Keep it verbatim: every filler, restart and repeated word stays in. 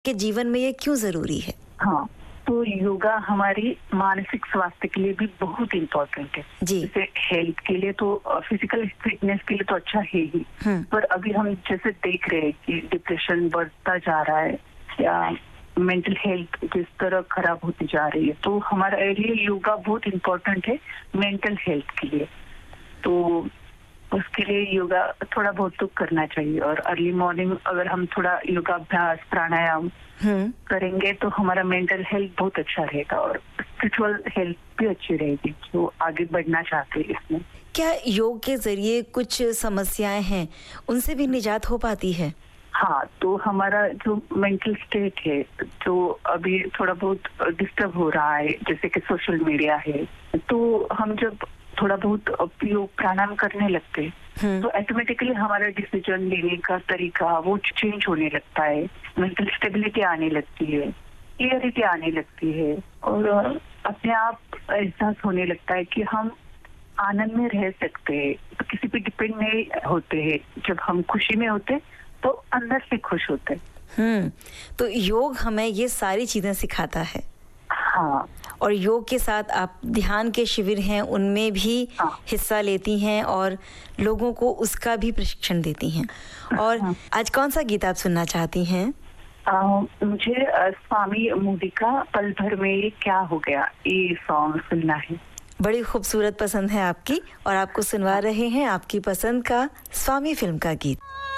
के जीवन में ये क्यों जरूरी है? हाँ, तो योगा हमारी मानसिक स्वास्थ्य के लिए भी बहुत इम्पोर्टेंट है। जी। जैसे हेल्थ के लिए तो, फिजिकल फिटनेस के लिए तो अच्छा है ही, पर अभी हम जैसे देख रहे हैं कि डिप्रेशन बढ़ता जा रहा है या मेंटल हेल्थ जिस तरह खराब होती जा रही है, तो हमारे लिए योगा बहुत इम्पोर्टेंट है मेंटल हेल्थ के लिए। तो उसके लिए योगा थोड़ा बहुत तो करना चाहिए, और अर्ली मॉर्निंग अगर हम थोड़ा योगाभ्यास प्राणायाम करेंगे तो हमारा मेंटल हेल्थ बहुत अच्छा रहेगा और स्पिरिचुअल हेल्थ भी अच्छी रहेगी जो आगे बढ़ना चाहते हैं इसमें। क्या योग के जरिए कुछ समस्याएं हैं उनसे भी निजात हो पाती है? हाँ, तो हमारा जो मेंटल स्टेट है जो अभी थोड़ा बहुत डिस्टर्ब हो रहा है, जैसे कि सोशल मीडिया है, तो हम जब थोड़ा बहुत योग प्राणायाम करने लगते हैं तो ऑटोमेटिकली हमारा डिसीजन लेने का तरीका वो चेंज होने लगता है, मेंटल स्टेबिलिटी आने लगती है, क्लियरिटी आने लगती है, और अपने आप एहसास होने लगता है कि हम आनंद में रह सकते हैं, तो किसी पे डिपेंड नहीं होते हैं। जब हम खुशी में होते तो अंदर से खुश होते। हम्म तो योग हमें ये सारी चीजें सिखाता है। हाँ, और योग के साथ आप ध्यान के शिविर हैं उनमें भी हाँ। हिस्सा लेती हैं और लोगों को उसका भी प्रशिक्षण देती हैं। और हाँ। आज कौन सा गीत आप सुनना चाहती हैं? आ, मुझे आ, स्वामी मोदी का पल भर में ये क्या हो गया, ये सॉन्ग सुनना है। बड़ी खूबसूरत पसंद है आपकी, और आपको सुनवा रहे हैं आपकी पसंद का स्वामी फिल्म का गीत।